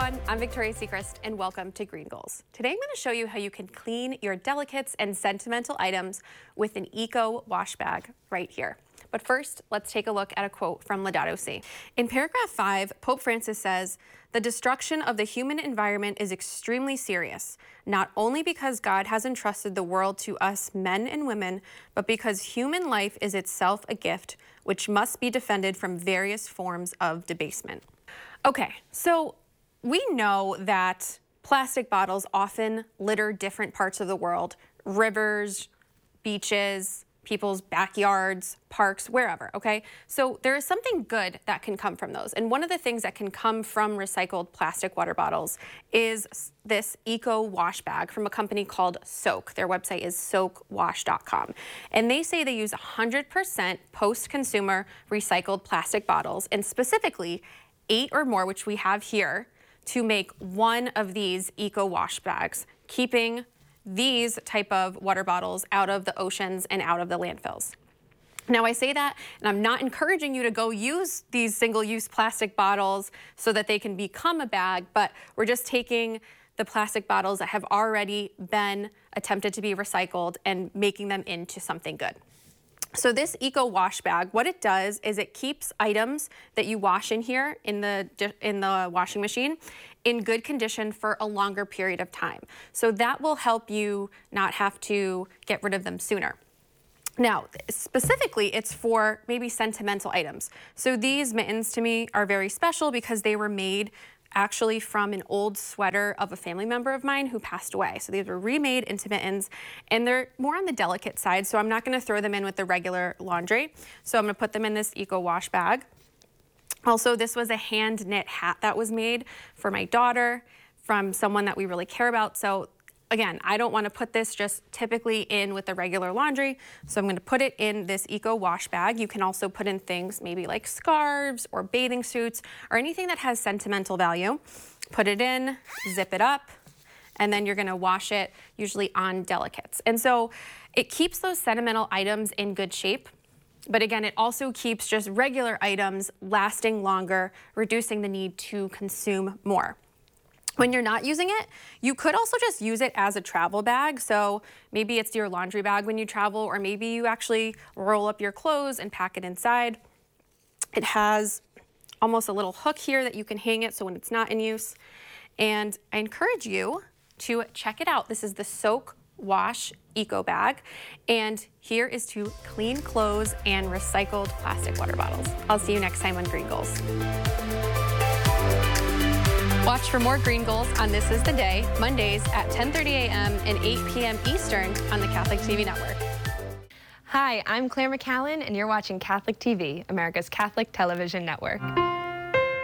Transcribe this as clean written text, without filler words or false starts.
everyone, I'm Victoria Sechrist and welcome to Green Goals. Today I'm going to show you how you can clean your delicates and sentimental items with an eco wash bag right here. But first, let's take a look at a quote from Laudato Si. In paragraph 5, Pope Francis says, "The destruction of the human environment is extremely serious, not only because God has entrusted the world to us men and women, but because human life is itself a gift which must be defended from various forms of debasement." Okay, so we know that plastic bottles often litter different parts of the world, rivers, beaches, people's backyards, parks, wherever, okay? So there is something good that can come from those. And one of the things that can come from recycled plastic water bottles is this eco wash bag from a company called Soak. Their website is soakwash.com. And they say they use 100% post-consumer recycled plastic bottles, and specifically 8 or more, which we have here, to make one of these eco wash bags, keeping these type of water bottles out of the oceans and out of the landfills. Now I say that, and I'm not encouraging you to go use these single-use plastic bottles so that they can become a bag, but we're just taking the plastic bottles that have already been attempted to be recycled and making them into something good. So this eco wash bag, what it does is it keeps items that you wash in here in the washing machine in good condition for a longer period of time. So that will help you not have to get rid of them sooner. Now, specifically, it's for maybe sentimental items. So these mittens to me are very special because they were made actually from an old sweater of a family member of mine who passed away. So these were remade into mittens, and they're more on the delicate side, so I'm not gonna throw them in with the regular laundry. So I'm gonna put them in this eco wash bag. Also, this was a hand knit hat that was made for my daughter from someone that we really care about. So again, I don't want to put this just typically in with the regular laundry, so I'm going to put it in this eco wash bag. You can also put in things maybe like scarves or bathing suits or anything that has sentimental value. Put it in, zip it up, and then you're going to wash it usually on delicates. And so it keeps those sentimental items in good shape. But again, it also keeps just regular items lasting longer, reducing the need to consume more. When you're not using it, you could also just use it as a travel bag. So maybe it's your laundry bag when you travel, or maybe you actually roll up your clothes and pack it inside. It has almost a little hook here that you can hang it so when it's not in use. And I encourage you to check it out. This is the Soak Wash Eco Bag. And here is to clean clothes and recycled plastic water bottles. I'll see you next time on Green Goals. Watch for more Green Goals on This Is the Day, Mondays at 10:30 a.m. and 8 p.m. Eastern on the Catholic TV Network. Hi, I'm Claire McCallan, and you're watching Catholic TV, America's Catholic television network.